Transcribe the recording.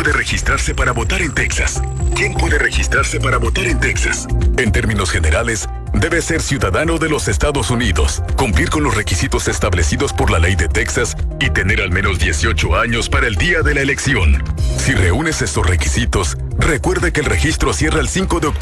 puede registrarse para votar en Texas? ¿Quién puede registrarse para votar en Texas? En términos generales, debe ser ciudadano de los Estados Unidos, cumplir con los requisitos establecidos por la ley de Texas y tener al menos 18 años para el día de la elección. Si reúnes estos requisitos, recuerda que el registro cierra el 5 de octubre.